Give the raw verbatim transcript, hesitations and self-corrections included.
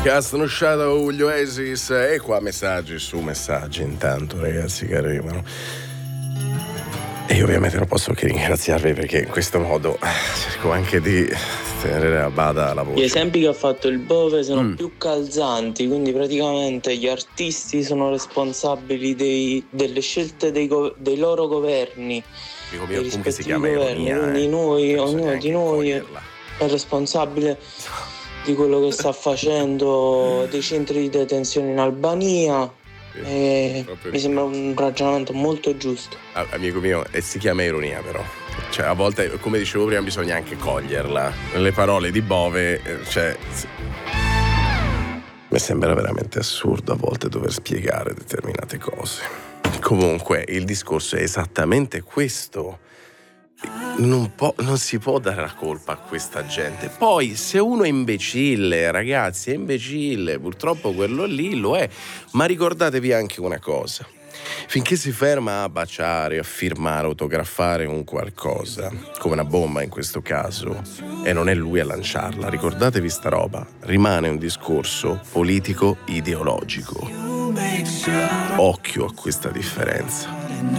Che ha snosciato gli Oasis. E qua messaggi su messaggi intanto, ragazzi, che arrivano. E io ovviamente non posso che ringraziarvi, perché in questo modo cerco anche di tenere a bada la voce. Gli esempi che ha fatto il Bove sono Mm. più calzanti, quindi praticamente gli artisti sono responsabili dei, delle scelte dei, go- dei loro governi, Amico dei mio, comunque si rispettivi chiama governi, ironia, quindi eh. noi, Non so ognuno neanche di noi è, coglierla. è responsabile di quello che sta facendo dei centri di detenzione in Albania. E Proprio mi di- sembra un ragionamento molto giusto. Ah, amico mio, e si chiama ironia però. Cioè, a volte, come dicevo prima, bisogna anche coglierla. Le parole di Bove, eh, cioè... s- Mi sembra veramente assurdo a volte dover spiegare determinate cose. Comunque, il discorso è esattamente questo. Non, può- non si può dare la colpa a questa gente. Poi, se uno è imbecille, ragazzi, è imbecille, purtroppo quello lì lo è. Ma ricordatevi anche una cosa. Finché si ferma a baciare, a firmare, autografare un qualcosa, come una bomba in questo caso, e non è lui a lanciarla, ricordatevi sta roba, rimane un discorso politico ideologico. Occhio a questa differenza.